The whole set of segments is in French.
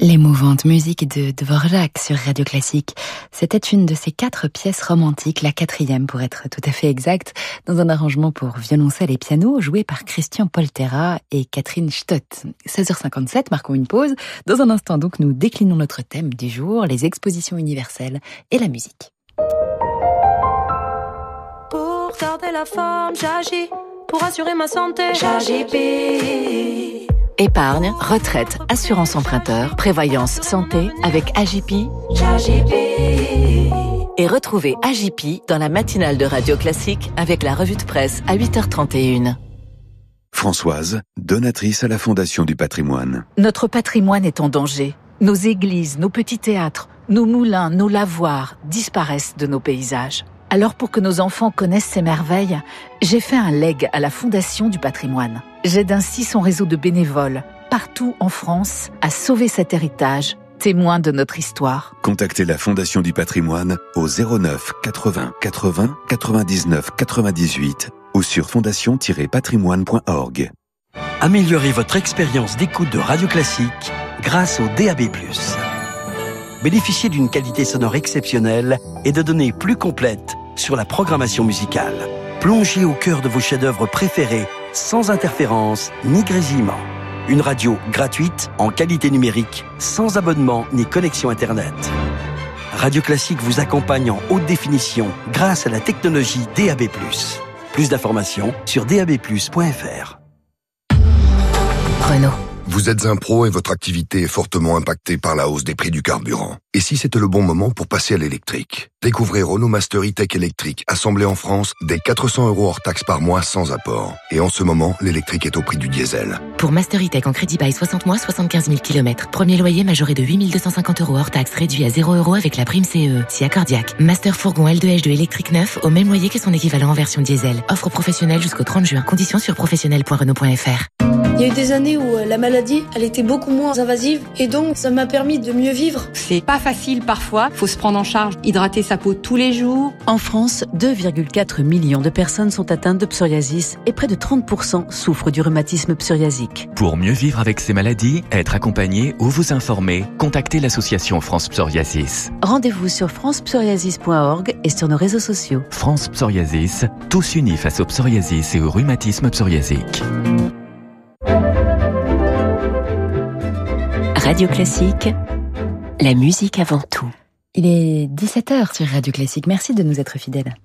L'émouvante musique de Dvorak sur Radio Classique. C'était une de ces 4 pièces romantiques, la 4e pour être tout à fait exacte, dans un arrangement pour violoncelle et piano joué par Christian Poltera et Catherine Stott. 16h57, marquons une pause. Dans un instant donc, nous déclinons notre thème du jour, les expositions universelles et la musique. Pour garder la forme, j'agis. Pour assurer ma santé, j'agis. Épargne, retraite, assurance emprunteur, prévoyance santé avec AJP. Et retrouvez AJP dans la matinale de Radio Classique avec la revue de presse à 8h31. Françoise, donatrice à la Fondation du patrimoine. Notre patrimoine est en danger. Nos églises, nos petits théâtres, nos moulins, nos lavoirs disparaissent de nos paysages. Alors pour que nos enfants connaissent ces merveilles, j'ai fait un leg à la Fondation du patrimoine. J'aide ainsi son réseau de bénévoles, partout en France, à sauver cet héritage, témoin de notre histoire. Contactez la Fondation du patrimoine au 09 80 80 99 98 ou sur fondation-patrimoine.org. Améliorez votre expérience d'écoute de Radio Classique grâce au DAB+. Bénéficiez d'une qualité sonore exceptionnelle et de données plus complètes sur la programmation musicale. Plongez au cœur de vos chefs-d'œuvre préférés, sans interférence ni grésillement. Une radio gratuite, en qualité numérique, sans abonnement ni connexion Internet. Radio Classique vous accompagne en haute définition grâce à la technologie DAB+. Plus d'informations sur dabplus.fr. Renault. Vous êtes un pro et votre activité est fortement impactée par la hausse des prix du carburant. Et si c'était le bon moment pour passer à l'électrique? Découvrez Renault Master E-Tech électrique, assemblé en France, dès 400 € hors taxe par mois sans apport. Et en ce moment, l'électrique est au prix du diesel. Pour Master E-Tech en crédit bail 60 mois, 75 000 km. Premier loyer majoré de 8 250 € hors taxe, réduit à 0 € avec la prime CE. Si accordiaque. Master fourgon L2H2 électrique neuf, au même loyer que son équivalent en version diesel. Offre professionnelle jusqu'au 30 juin. Conditions sur professionnel.renault.fr. Il y a eu des années où la maladie, elle était beaucoup moins invasive et donc ça m'a permis de mieux vivre. C'est pas facile parfois, faut se prendre en charge, hydrater sa peau tous les jours. En France, 2,4 millions de personnes sont atteintes de psoriasis et près de 30% souffrent du rhumatisme psoriasique. Pour mieux vivre avec ces maladies, être accompagné ou vous informer, contactez l'association France Psoriasis. Rendez-vous sur francepsoriasis.org et sur nos réseaux sociaux. France Psoriasis, tous unis face au psoriasis et au rhumatisme psoriasique. Radio Classique, la musique avant tout. Il est 17h sur Radio Classique. Merci de nous être fidèles.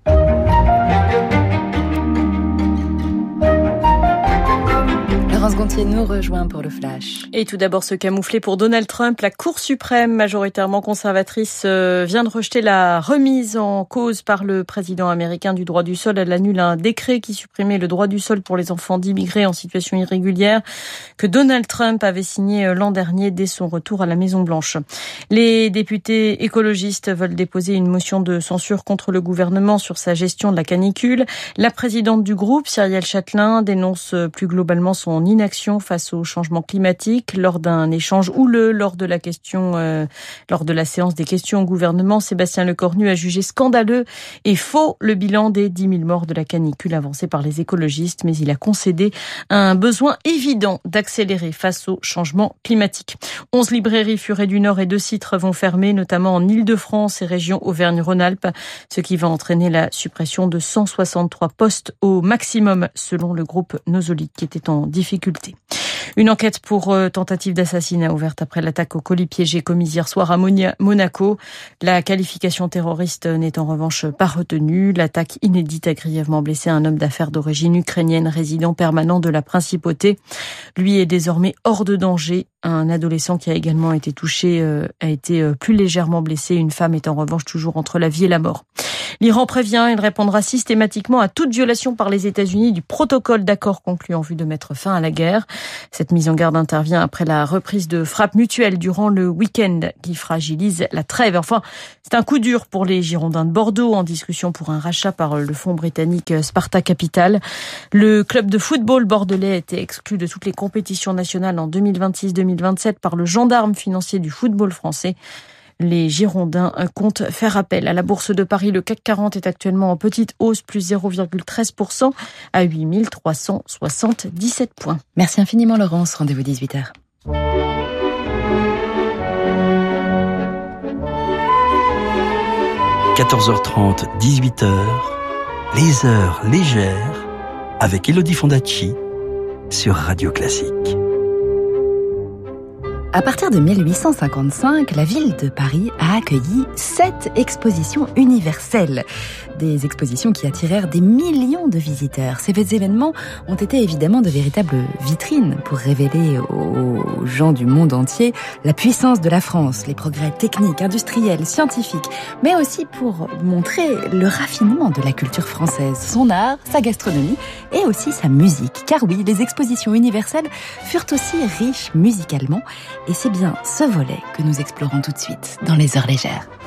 Laurence Gontier nous rejoint pour le Flash. Et tout d'abord, se camoufler pour Donald Trump. La Cour suprême, majoritairement conservatrice, vient de rejeter la remise en cause par le président américain du droit du sol. Elle annule un décret qui supprimait le droit du sol pour les enfants d'immigrés en situation irrégulière que Donald Trump avait signé l'an dernier dès son retour à la Maison-Blanche. Les députés écologistes veulent déposer une motion de censure contre le gouvernement sur sa gestion de la canicule. La présidente du groupe, Cyrielle Châtelain, dénonce plus globalement son inaction face au changement climatique. Lors d'un échange houleux lors de la séance des questions au gouvernement, Sébastien Lecornu a jugé scandaleux et faux le bilan des 10 000 morts de la canicule avancé par les écologistes, mais il a concédé un besoin évident d'accélérer face au changement climatique. 11 librairies Furet du Nord et 2 sites vont fermer, notamment en Île-de-France et région Auvergne-Rhône-Alpes, ce qui va entraîner la suppression de 163 postes au maximum, selon le groupe Nosolic, qui était en difficulté. Une enquête pour tentative d'assassinat ouverte après l'attaque au colis piégé commise hier soir à Monaco. La qualification terroriste n'est en revanche pas retenue. L'attaque inédite a grièvement blessé un homme d'affaires d'origine ukrainienne résident permanent de la principauté. Lui est désormais hors de danger. Un adolescent qui a également été touché a été plus légèrement blessé. Une femme est en revanche toujours entre la vie et la mort. L'Iran prévient, il répondra systématiquement à toute violation par les États-Unis du protocole d'accord conclu en vue de mettre fin à la guerre. Cette mise en garde intervient après la reprise de frappes mutuelles durant le week-end qui fragilise la trêve. Enfin, c'est un coup dur pour les Girondins de Bordeaux en discussion pour un rachat par le fonds britannique Sparta Capital. Le club de football bordelais a été exclu de toutes les compétitions nationales en 2026-2027 par le gendarme financier du football français. Les Girondins comptent faire appel à la Bourse de Paris. Le CAC 40 est actuellement en petite hausse, plus 0,13% à 8 377 points. Merci infiniment Laurence, rendez-vous 18h. 14h30, 18h, les heures légères avec Elodie Fondacci sur Radio Classique. À partir de 1855, la ville de Paris a accueilli 7 expositions universelles. Des expositions qui attirèrent des millions de visiteurs. Ces événements ont été évidemment de véritables vitrines pour révéler aux gens du monde entier la puissance de la France, les progrès techniques, industriels, scientifiques, mais aussi pour montrer le raffinement de la culture française, son art, sa gastronomie et aussi sa musique. Car oui, les expositions universelles furent aussi riches musicalement. Et c'est bien ce volet que nous explorons tout de suite dans les heures légères.